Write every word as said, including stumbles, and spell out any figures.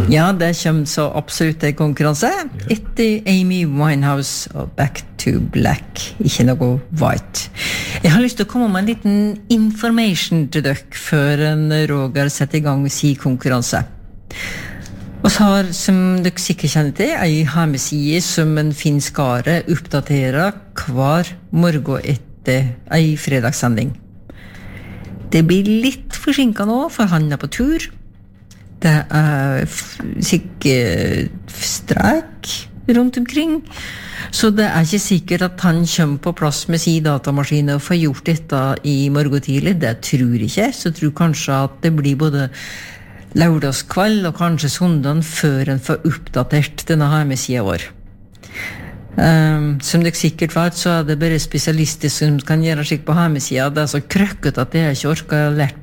Ja, det kommer så absolutt en konkurranse. Etter Amy Winehouse og Back to Black. Ikke noe white. Jeg har lyst til å komme med en liten information til dere før en Roger setter i gang sin konkurranse. Og så har, som dere sikkert kjenner til, en hjemmeside som en fin skare oppdaterer hver morgen etter en fredagssending. Det blir litt forsinket nå, for han er på tur. Det er sikkert streik rundt omkring, så det er ikke sikkert at han kommer på plass med sin datamaskin og får gjort dette i morgen tidlig. Det tror jeg ikke, så jeg tror kanskje at det blir både lørdagskveld og kanskje søndagen før en får oppdatert denne hjemmesiden vår. Um, som dere sikkert vet, så er det bare spesialister som kan gjøre slik på hjemmesiden. Det er så krøkket at jeg ikke orker å lært